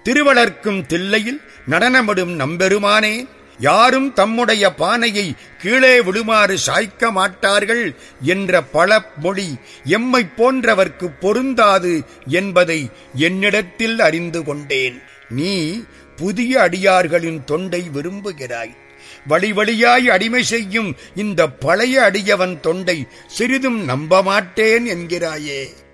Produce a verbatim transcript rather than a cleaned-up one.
திருவளர்க்கும் தில்லையில் நடனமிடும் நம்பெருமானே, யாரும் தம்முடைய பானையை கீழே விழுமாறு சாய்க்க மாட்டார்கள் என்ற பழமொழி எம்மை போன்றவர்க்கு பொருந்தாது என்பதை என்னிடத்தில் அறிந்து கொண்டேன். நீ புதிய அடியார்களின் தொண்டை விரும்புகிறாய். வழி வழியாய் அடிமை செய்யும் இந்த பழைய அடியவன் தொண்டை சிறிதும் நம்ப மாட்டேன் என்கிறாயே.